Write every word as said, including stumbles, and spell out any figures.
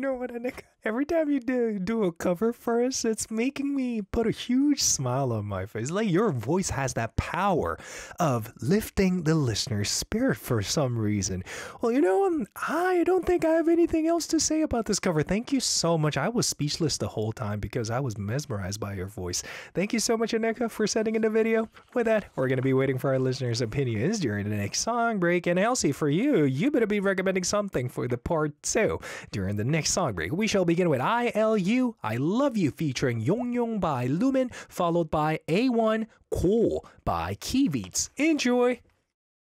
know what, Anika? Every time you do do a cover for us, it's making me put a huge smile on my face. Like your voice has that power of lifting the listener's spirit for some reason. Well, you know, um, I don't think I have anything else to say about this cover. Thank you so much. I was speechless the whole time because I was mesmerized by your voice. Thank you so much, Anika, for sending in the video. With that, we're going to be waiting for our listeners' opinions during the next song break. And Elsie, for you, you better be recommending something for the part two during the next song break. We shall begin with I L U, I Love You, featuring Yong Yong by Lumen, followed by A one, Cool by Keybeats. Enjoy!